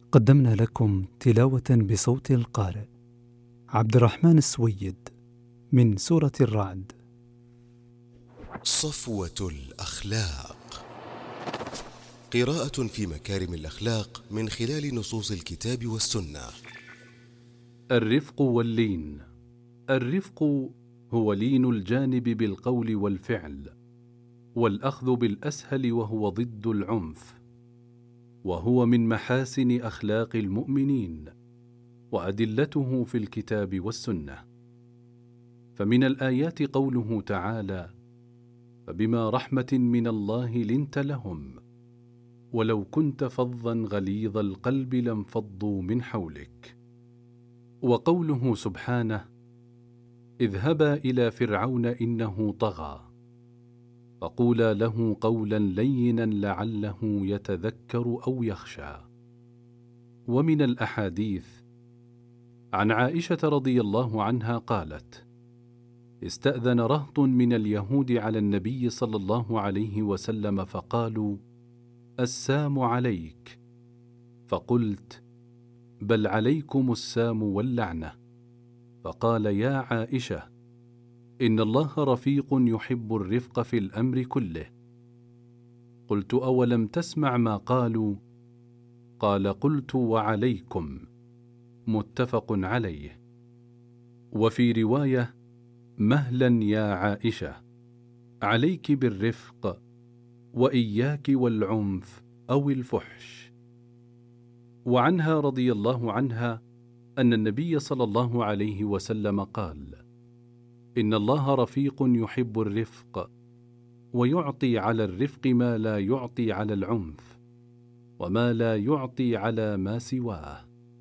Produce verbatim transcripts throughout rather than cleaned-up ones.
قدمنا لكم تلاوة بصوت القارئ عبد الرحمن السويد من سورة الرعد. صفوة الأخلاق، قراءة في مكارم الأخلاق من خلال نصوص الكتاب والسنة. الرفق واللين. الرفق هو لين الجانب بالقول والفعل، والأخذ بالأسهل وهو ضد العنف، وهو من محاسن أخلاق المؤمنين، وأدلته في الكتاب والسنة. فمن الآيات قوله تعالى: فبما رحمة من الله لنت لهم ولو كنت فظا غليظ القلب لانفضوا من حولك. وقوله سبحانه: اذهبا إلى فرعون إنه طغى فقولا له قولا لينا لعله يتذكر أو يخشى. ومن الأحاديث عن عائشة رضي الله عنها قالت: استأذن رهط من اليهود على النبي صلى الله عليه وسلم فقالوا: السام عليك، فقلت: بل عليكم السام واللعنة. فقال: يا عائشة، إن الله رفيق يحب الرفق في الأمر كله. قلت: أولم تسمع ما قالوا؟ قال: قلت: وعليكم. متفق عليه. وفي رواية: مهلا يا عائشة، عليك بالرفق وإياك والعنف أو الفحش. وعنها رضي الله عنها أن النبي صلى الله عليه وسلم قال: إن الله رفيق يحب الرفق، ويعطي على الرفق ما لا يعطي على العنف، وما لا يعطي على ما سواه.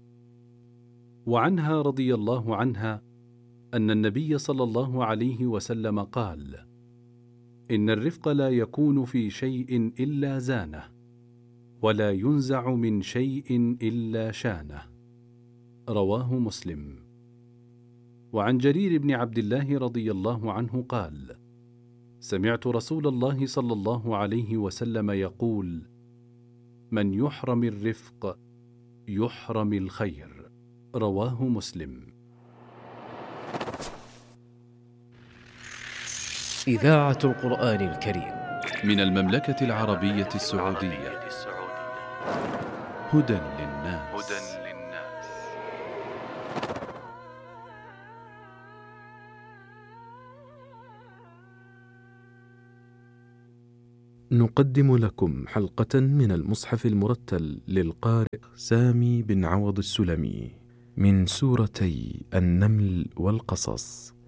وعنها رضي الله عنها أن النبي صلى الله عليه وسلم قال: إن الرفق لا يكون في شيء إلا زانه، ولا ينزع من شيء إلا شانه. رواه مسلم. وعن جرير بن عبد الله رضي الله عنه قال: سمعت رسول الله صلى الله عليه وسلم يقول: من يحرم الرفق يحرم الخير. رواه مسلم. إذاعة القرآن الكريم من المملكة العربية السعودية. هدى للناس. نقدم لكم حلقة من المصحف المرتل للقارئ سامي بن عوض السلمي من سورتي النمل والقصص.